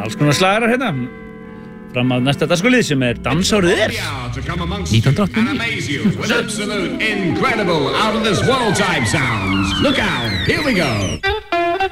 Alls konar slagarar hérna fram að næsta dagskrálið sem dansárið 1989. With absolute incredible out of this world type sounds. Look out, here we go.